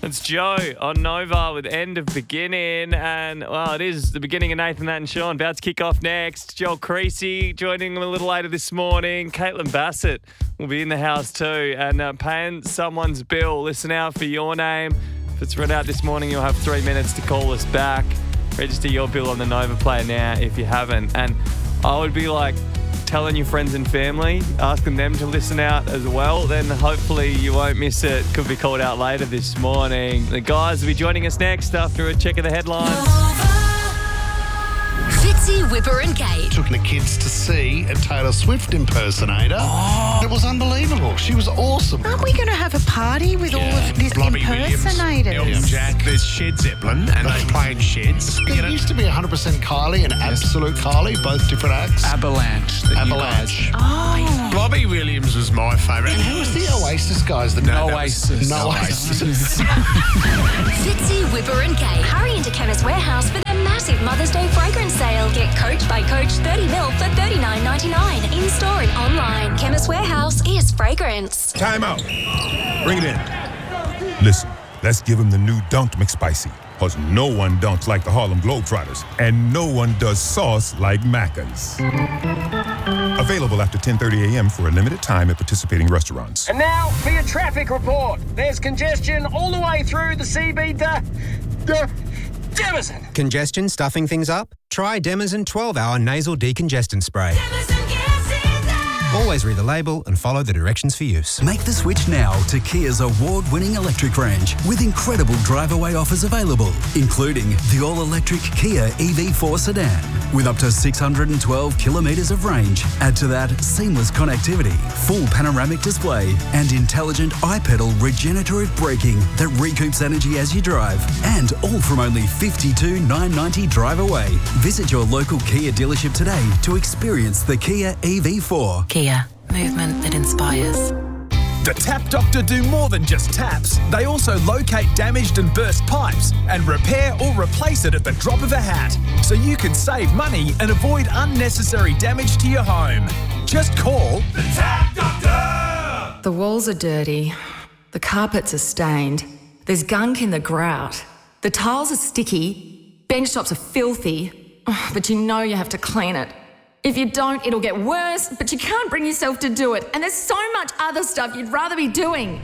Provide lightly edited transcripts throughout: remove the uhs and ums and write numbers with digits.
It's Joe on Nova with End of Beginning. And, well, it is the beginning of Nathan, Nat and Sean. About to kick off next. Joel Creasy joining them a little later this morning. Caitlin Bassett will be in the house too. And paying someone's bill. Listen out for your name. If it's read out this morning, you'll have 3 minutes to call us back. Register your bill on the Nova Player now if you haven't. And I would be like telling your friends and family, asking them to listen out as well. Then hopefully you won't miss it. Could be called out later this morning. The guys will be joining us next after a check of the headlines. Fitzy, Whipper and Kate. Took the kids to see a Taylor Swift impersonator. Oh. It was unbelievable. She was awesome. Aren't we going to have a party with all of these impersonators? Elton Jack, there's Shed Zeppelin, and they played Sheds. It used to be 100% Kylie and Absolute Kylie, both different acts. Avalanche. Oh. Robbie Williams was my favourite. And who was the Oasis guys? No Oasis. Fitzy, Whipper and Kate. Hurry into Chemist Warehouse for their massive Mother's Day fragrance sale. Get Coach by Coach 30 mil for $39.99. In-store and online. Chemist Warehouse is fragrance. Time out. Bring it in. Listen, let's give him the new Dunked McSpicy. Because no one dunks like the Harlem Globetrotters. And no one does sauce like Macca's. Available after 10:30 a.m. for a limited time at participating restaurants. And now for your traffic report. There's congestion all the way through the CB Demison. Congestion stuffing things up? Try Demison 12-hour nasal decongestant spray. Always read the label and follow the directions for use. Make the switch now to Kia's award-winning electric range with incredible drive-away offers available, including the all-electric Kia EV4 sedan with up to 612 kilometres of range. Add to that seamless connectivity, full panoramic display and intelligent iPedal regenerative braking that recoups energy as you drive. And all from only $52,990 drive away. Visit your local Kia dealership today to experience the Kia EV4. Kia, movement that inspires. The Tap Doctor do more than just taps. They also locate damaged and burst pipes and repair or replace it at the drop of a hat, so you can save money and avoid unnecessary damage to your home. Just call the Tap Doctor! The walls are dirty. The carpets are stained. There's gunk in the grout. The tiles are sticky. Bench tops are filthy. But you know you have to clean it. If you don't, it'll get worse, but you can't bring yourself to do it. And there's so much other stuff you'd rather be doing.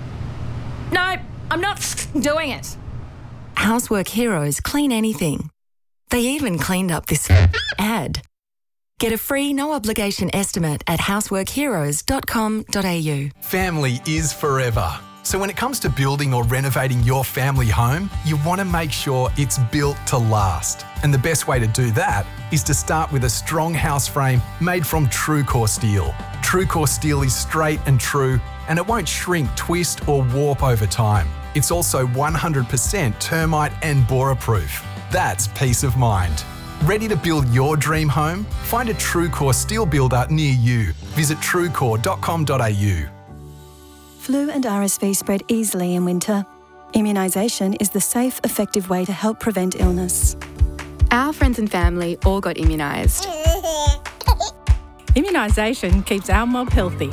No, I'm not doing it. Housework Heroes clean anything. They even cleaned up this ad. Get a free, no-obligation estimate at houseworkheroes.com.au. Family is forever. So when it comes to building or renovating your family home, you want to make sure it's built to last. And the best way to do that is to start with a strong house frame made from TrueCore steel. TrueCore steel is straight and true, and it won't shrink, twist or warp over time. It's also 100% termite and borer proof. That's peace of mind. Ready to build your dream home? Find a TrueCore steel builder near you. Visit truecore.com.au. Flu and RSV spread easily in winter. Immunisation is the safe, effective way to help prevent illness. Our friends and family all got immunised. Immunisation keeps our mob healthy.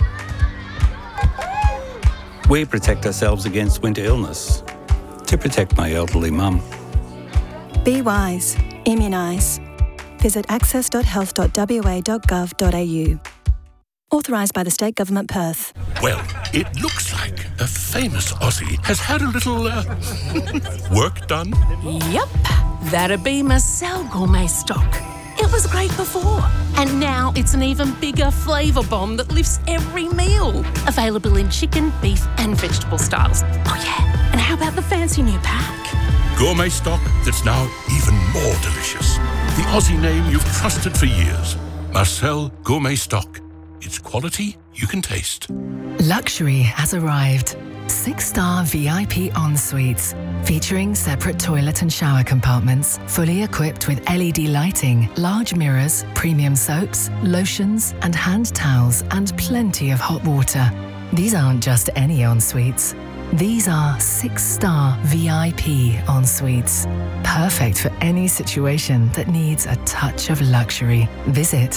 We protect ourselves against winter illness to protect my elderly mum. Be wise. Immunise. Visit access.health.wa.gov.au. Authorised by the State Government Perth. Well, it looks like a famous Aussie has had a little work done. Yep, that'd be Marcel Gourmet Stock. It was great before, and now it's an even bigger flavour bomb that lifts every meal. Available in chicken, beef and vegetable styles. Oh yeah, and how about the fancy new pack? Gourmet stock that's now even more delicious. The Aussie name you've trusted for years. Marcel Gourmet Stock. It's quality you can taste. Luxury has arrived. 6-star VIP en-suites, featuring separate toilet and shower compartments, fully equipped with LED lighting, large mirrors, premium soaps, lotions and hand towels, and plenty of hot water. These aren't just any en-suites. These are 6-star VIP en-suites. Perfect for any situation that needs a touch of luxury. Visit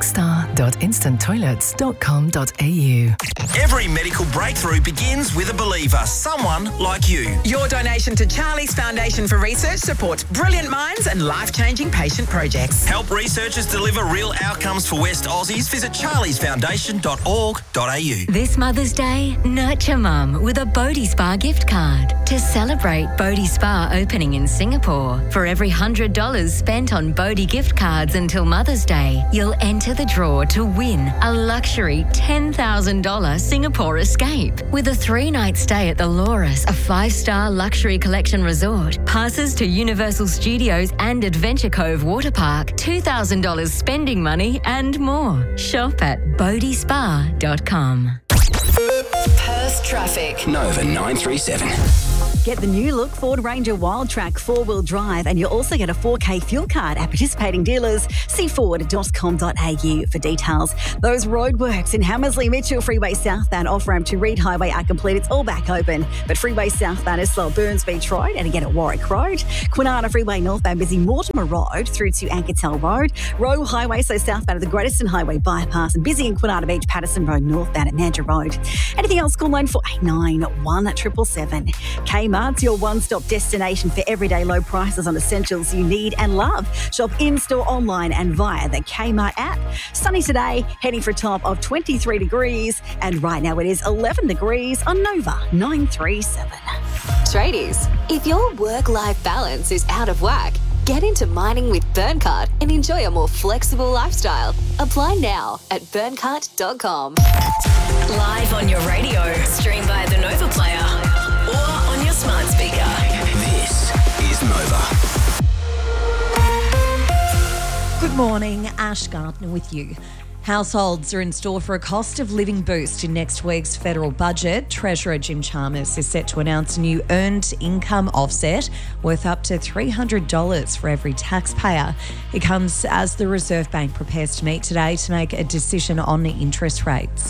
6star.instanttoilets.com.au. Every medical breakthrough begins with a believer, someone like you. Your donation to Charlie's Foundation for Research supports brilliant minds and life-changing patient projects. Help researchers deliver real outcomes for West Aussies. Visit charliesfoundation.org.au. This Mother's Day, nurture Mum with a Bodhi Spa gift card to celebrate Bodhi Spa opening in Singapore. For every $100 spent on Bodhi gift cards until Mother's Day, you'll enter the draw to win a luxury $10,000 Singapore escape with a 3-night stay at the Loris, a 5-star luxury collection resort, passes to Universal Studios and Adventure Cove Water Park, $2,000 spending money and more. Shop at bodhispa.com. Perth traffic. Nova 937. Get the new look Ford Ranger Wildtrak 4-wheel drive, and you'll also get a 4K fuel card at participating dealers. See ford.com.au for details. Those roadworks in Hammersley Mitchell Freeway southbound off-ramp to Reed Highway are complete. It's all back open, but Freeway southbound is slow at Burns Beach Road and again at Warwick Road. Quinana Freeway northbound busy Mortimer Road through to Ankertell Road. Rowe Highway, so southbound of the Greateston Highway bypass, and busy in Quinana Beach Patterson Road northbound at Mandurah Road. Anything else? Call line 4891 Kmart's your one-stop destination for everyday low prices on essentials you need and love. Shop in-store, online and via the Kmart app. Sunny today, heading for a top of 23 degrees, and right now it is 11 degrees on Nova 937. Tradies, if your work-life balance is out of whack, get into mining with Burncart and enjoy a more flexible lifestyle. Apply now at burncart.com. Live on your radio, stream via the Nova Player or on your smart speaker. This is Nova. Good morning, Ash Gardner with you. Households are in store for a cost of living boost in next week's federal budget. Treasurer Jim Chalmers is set to announce a new earned income offset worth up to $300 for every taxpayer. It comes as the Reserve Bank prepares to meet today to make a decision on the interest rates.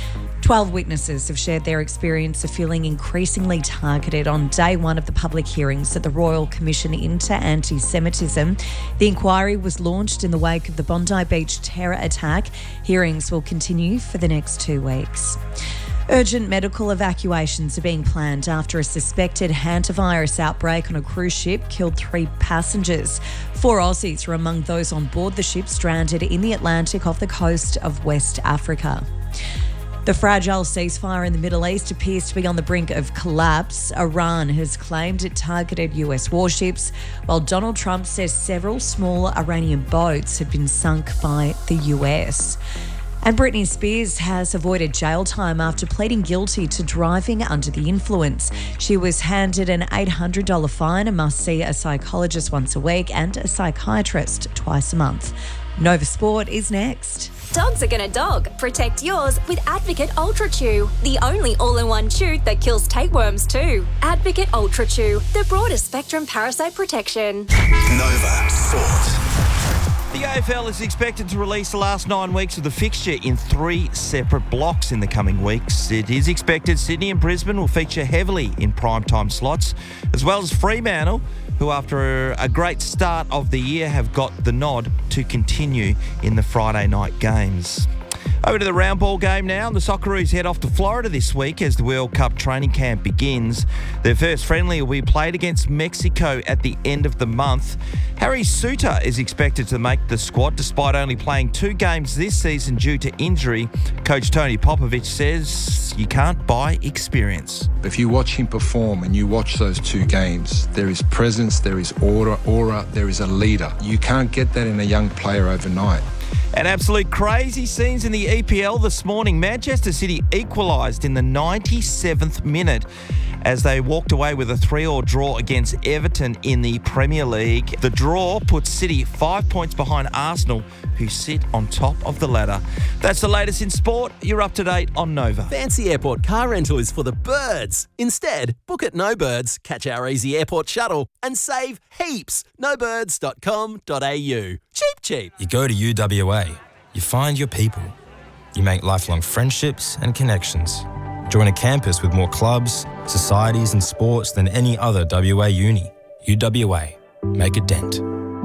12 witnesses have shared their experience of feeling increasingly targeted on day one of the public hearings at the Royal Commission into Anti-Semitism. The inquiry was launched in the wake of the Bondi Beach terror attack. Hearings will continue for the next 2 weeks. Urgent medical evacuations are being planned after a suspected hantavirus outbreak on a cruise ship killed 3 passengers. 4 Aussies were among those on board the ship stranded in the Atlantic off the coast of West Africa. The fragile ceasefire in the Middle East appears to be on the brink of collapse. Iran has claimed it targeted US warships, while Donald Trump says several small Iranian boats have been sunk by the US. And Britney Spears has avoided jail time after pleading guilty to driving under the influence. She was handed an $800 fine and must see a psychologist once a week and a psychiatrist twice a month. Nova Sport is next. Dogs are gonna dog. Protect yours with Advocate Ultra Chew, the only all-in-one chew that kills tapeworms too. Advocate Ultra Chew, the broadest spectrum parasite protection. Nova Sport. The AFL is expected to release the last 9 weeks of the fixture in 3 separate blocks in the coming weeks. It is expected Sydney and Brisbane will feature heavily in primetime slots, as well as Fremantle, who after a great start of the year have got the nod to continue in the Friday night games. Over to the round ball game now. The Socceroos head off to Florida this week as the World Cup training camp begins. Their first friendly will be played against Mexico at the end of the month. Harry Suter is expected to make the squad despite only playing 2 games this season due to injury. Coach Tony Popovich says you can't buy experience. If you watch him perform and you watch those 2 games, there is presence, there is aura, there is a leader. You can't get that in a young player overnight. And absolute crazy scenes in the EPL this morning. Manchester City equalised in the 97th minute as they walked away with a 3-3 draw against Everton in the Premier League. The draw puts City 5 points behind Arsenal, who sit on top of the ladder. That's the latest in sport. You're up to date on Nova. Fancy airport car rental is for the birds. Instead, book at No Birds, catch our easy airport shuttle and save heaps. nobirds.com.au. Cheap. You go to UWA. You find your people. You make lifelong friendships and connections. Join a campus with more clubs, societies and sports than any other WA uni. UWA. Make a dent.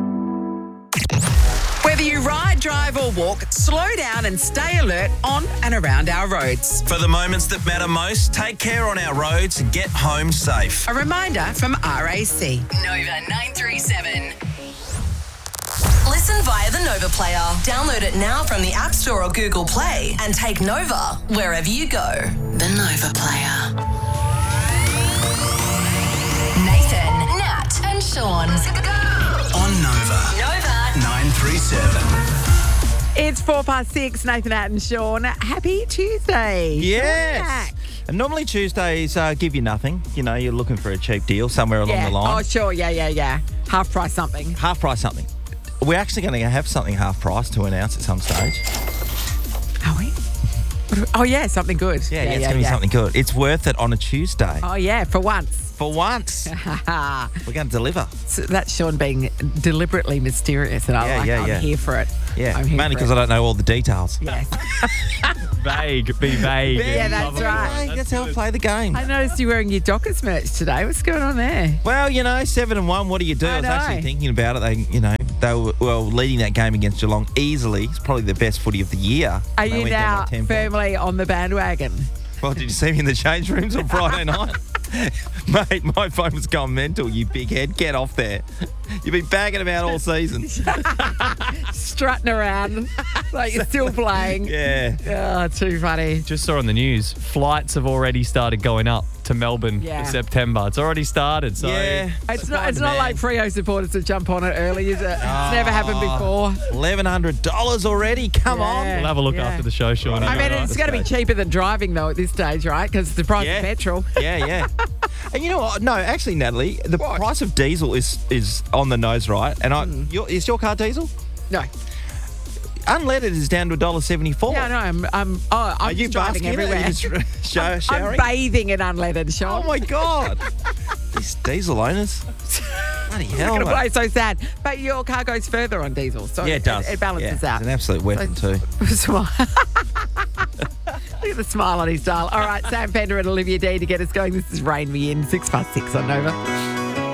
Whether you ride, drive or walk, slow down and stay alert on and around our roads. For the moments that matter most, take care on our roads and get home safe. A reminder from RAC. Nova 937. Listen via the Nova Player. Download it now from the App Store or Google Play and take Nova wherever you go. The Nova Player. Nathan, Nat and Sean. On Nova. Nova 937. It's 6:04. Nathan, Nat and Sean. Happy Tuesday. Yes. And normally Tuesdays give you nothing. You know, you're looking for a cheap deal somewhere along the line. Oh, sure. Yeah. Half price something. Half price something. We're actually going to have something half price to announce at some stage. Are we? Oh, yeah, something good. Yeah, it's going to be something good. It's worth it on a Tuesday. Oh, yeah, for once. For once. We're going to deliver. So that's Sean being deliberately mysterious, and I'm here for it. Yeah, mainly because I don't know all the details. Yes. Be vague. Yeah, that's right. That's how I play the game. I noticed you wearing your Dockers merch today. What's going on there? Well, 7-1. What do you do? I was actually thinking about it. They were leading that game against Geelong easily. It's probably the best footy of the year. Are you now firmly on the bandwagon? Well, did you see me in the change rooms on Friday night? Mate, my phone was going mental, you big head. Get off there. You've been bagging about all season. Strutting around like you're still playing. Yeah. Oh, too funny. Just saw on the news, flights have already started going up to Melbourne in September. It's already started. So it's not like Freo supporters to jump on it early, is it? It's never happened before. $1,100 already. Come on. We'll have a look after the show, Sean. I mean, it's going to be cheaper than driving, though, at this stage, right? Because the price of petrol. Yeah. And you know what? No, actually, Natalie, the price of diesel is on the nose, right? And is your car diesel? No. Unleaded is down to $1.74. Yeah, no, I'm you driving everywhere. Are you just showering? I'm bathing in unleaded, Sean. Oh, my God. These diesel owners. Bloody hell, mate. It's so sad. But your car goes further on diesel. So it does. It balances out. It's an absolute weapon too. Smile. Look at the smile on his dial. All right, Sam Fender and Olivia D to get us going. This is Rain Me In, 6 past 6 on Nova.